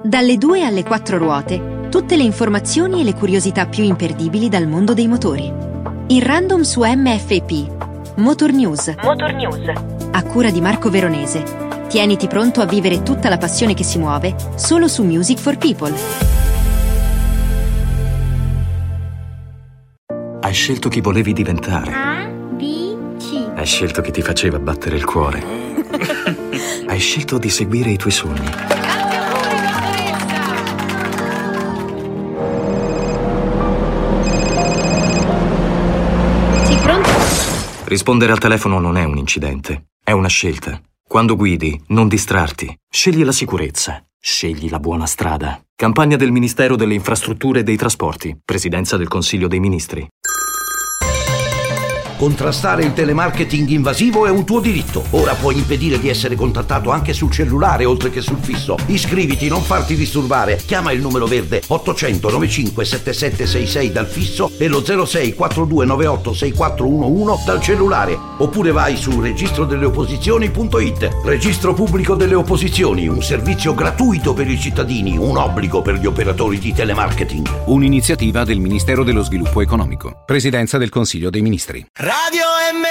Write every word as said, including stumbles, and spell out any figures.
Dalle due alle quattro ruote, tutte le informazioni e le curiosità più imperdibili dal mondo dei motori. In random su M F P. Motor News. Motor News. A cura di Marco Veronese. Tieniti pronto a vivere tutta la passione che si muove solo su Music for People. Hai scelto chi volevi diventare. A, B, C. Hai scelto chi ti faceva battere il cuore. Hai scelto di seguire i tuoi sogni. Sì, pronto? Rispondere al telefono non è un incidente, è una scelta. Quando guidi, non distrarti. Scegli la sicurezza. Scegli la buona strada. Campagna del Ministero delle Infrastrutture e dei Trasporti. Presidenza del Consiglio dei Ministri. Contrastare il telemarketing invasivo è un tuo diritto. Ora puoi impedire di essere contattato anche sul cellulare oltre che sul fisso. Iscriviti, non farti disturbare. Chiama il numero verde ottocento novantacinque settantasette sessantasei dal fisso e lo zero sei quattro due nove otto sei quattro uno uno dal cellulare. Oppure vai su registro delle opposizioni punto it. Registro pubblico delle opposizioni, un servizio gratuito per i cittadini, un obbligo per gli operatori di telemarketing. Un'iniziativa del Ministero dello Sviluppo Economico. Presidenza del Consiglio dei Ministri. Radio M